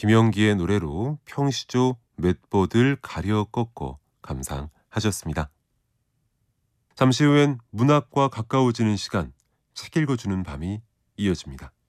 김영기의 노래로 평시조 맷보들 가려 꺾고 감상하셨습니다. 잠시 후엔 문학과 가까워지는 시간, 책 읽어주는 밤이 이어집니다.